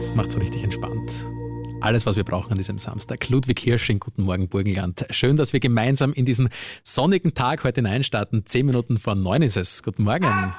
Das macht so richtig entspannt. Alles, was wir brauchen an diesem Samstag. Ludwig Hirsch in Guten Morgen Burgenland. Schön, dass wir gemeinsam in diesen sonnigen Tag heute hineinstarten. 10 Minuten vor 9 ist es. Guten Morgen.